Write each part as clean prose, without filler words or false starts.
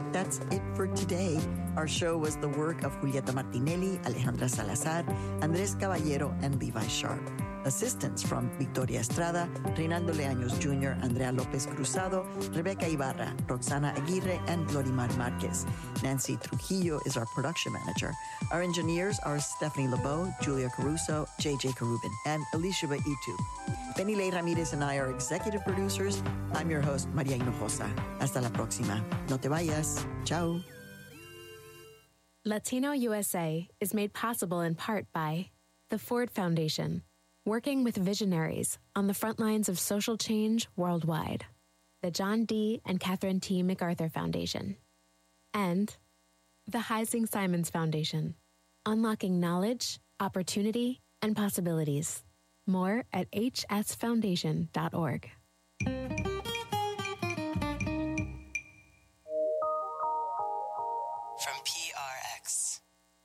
That's it for today. Our show was the work of Julieta Martinelli, Alejandra Salazar, Andres Caballero, and Levi Sharp. Assistants from Victoria Estrada, Reinaldo Leaños Jr., Andrea Lopez Cruzado, Rebecca Ibarra, Roxana Aguirre, and Glorimar Marquez. Nancy Trujillo is our production manager. Our engineers are Stephanie LeBeau, Julia Caruso, JJ Carubin, and Elishaba Itu. Penny Ley Ramirez and I are executive producers. I'm your host, Maria Hinojosa. Hasta la próxima. No te vayas. Ciao. Latino USA is made possible in part by the Ford Foundation, working with visionaries on the front lines of social change worldwide, the John D. and Catherine T. MacArthur Foundation, and the Heising Simons Foundation, unlocking knowledge, opportunity, and possibilities. More at hsfoundation.org. From PRX.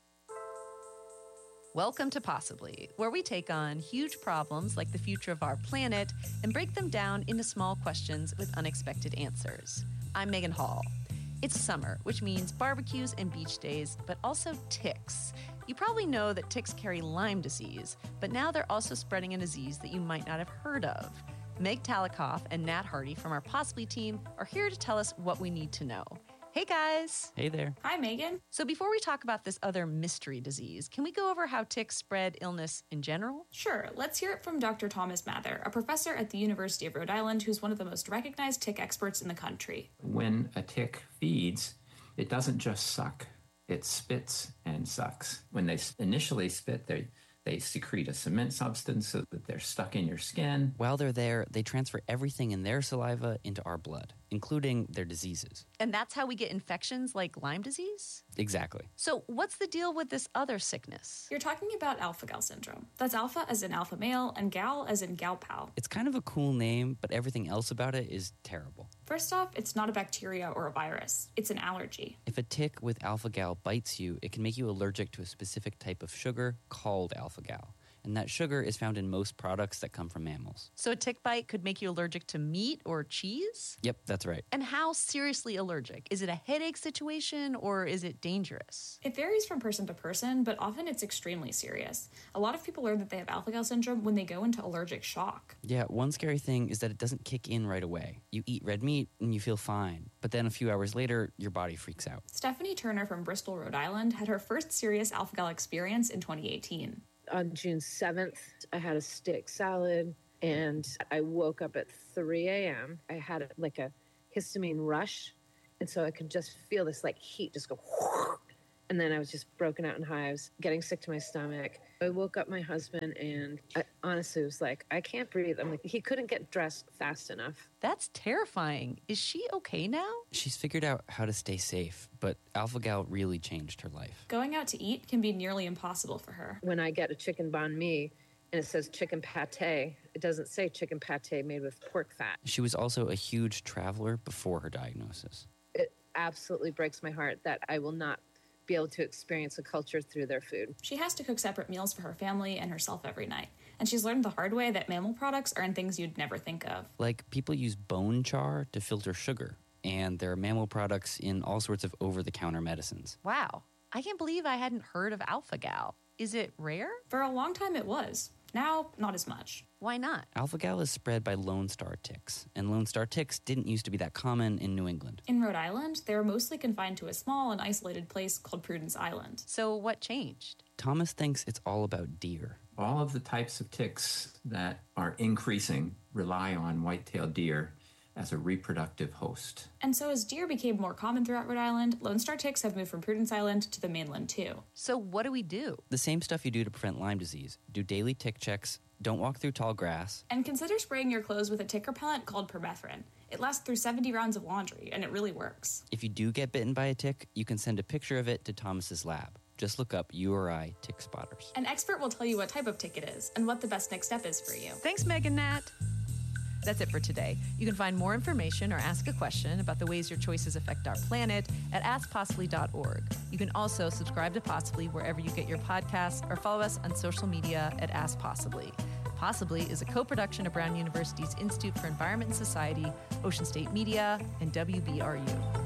Welcome to Possibly, where we take on huge problems like the future of our planet and break them down into small questions with unexpected answers. I'm Megan Hall. It's summer, which means barbecues and beach days, but also ticks. You probably know that ticks carry Lyme disease, but now they're also spreading a disease that you might not have heard of. Meg Talikoff and Nat Hardy from our Possibly team are here to tell us what we need to know. Hey, guys. Hey there. Hi, Megan. So before we talk about this other mystery disease, can we go over how ticks spread illness in general? Sure. Let's hear it from Dr. Thomas Mather, a professor at the University of Rhode Island who's one of the most recognized tick experts in the country. When a tick feeds, it doesn't just suck. It spits and sucks. When they initially spit, they secrete a cement substance so that they're stuck in your skin. While they're there, they transfer everything in their saliva into our blood, including their diseases. And that's how we get infections like Lyme disease? Exactly. So what's the deal with this other sickness? You're talking about alpha-gal syndrome. That's alpha as in alpha male and gal as in gal pal. It's kind of a cool name, but everything else about it is terrible. First off, it's not a bacteria or a virus. It's an allergy. If a tick with alpha-gal bites you, it can make you allergic to a specific type of sugar called alpha-gal. And that sugar is found in most products that come from mammals. So a tick bite could make you allergic to meat or cheese? Yep, that's right. And how seriously allergic? Is it a headache situation or is it dangerous? It varies from person to person, but often it's extremely serious. A lot of people learn that they have alpha-gal syndrome when they go into allergic shock. Yeah, one scary thing is that it doesn't kick in right away. You eat red meat and you feel fine, but then a few hours later, your body freaks out. Stephanie Turner from Bristol, Rhode Island had her first serious alpha-gal experience in 2018. On June 7th, I had a steak salad, and I woke up at 3 a.m. I had like a histamine rush, and so I could just feel this like heat just go whoosh, and then I was just broken out in hives, getting sick to my stomach. I woke up my husband, and I honestly was like, I can't breathe. I'm like, he couldn't get dressed fast enough. That's terrifying. Is she okay now? She's figured out how to stay safe, but alpha-gal really changed her life. Going out to eat can be nearly impossible for her. When I get a chicken banh mi, and it says chicken pate, it doesn't say chicken pate made with pork fat. She was also a huge traveler before her diagnosis. It absolutely breaks my heart that I will not be able to experience a culture through their food. She has to cook separate meals for her family and herself every night. And she's learned the hard way that mammal products are in things you'd never think of. Like, people use bone char to filter sugar, and there are mammal products in all sorts of over-the-counter medicines. Wow. I can't believe I hadn't heard of alpha-gal. Is it rare? For a long time it was. Now, not as much. Why not? Alpha-gal is spread by Lone Star ticks, and Lone Star ticks didn't used to be that common in New England. In Rhode Island, they were mostly confined to a small and isolated place called Prudence Island. So what changed? Thomas thinks it's all about deer. All of the types of ticks that are increasing rely on white-tailed deer as a reproductive host. And so as deer became more common throughout Rhode Island, Lone Star ticks have moved from Prudence Island to the mainland too. So what do we do? The same stuff you do to prevent Lyme disease. Do daily tick checks, don't walk through tall grass. And consider spraying your clothes with a tick repellent called permethrin. It lasts through 70 rounds of laundry, and it really works. If you do get bitten by a tick, you can send a picture of it to Thomas's lab. Just look up URI tick spotters. An expert will tell you what type of tick it is and what the best next step is for you. Thanks, Meg and Nat. That's it for today. You can find more information or ask a question about the ways your choices affect our planet at askpossibly.org. You can also subscribe to Possibly wherever you get your podcasts or follow us on social media at Ask Possibly. Possibly is a co-production of Brown University's Institute for Environment and Society, Ocean State Media, and WBRU.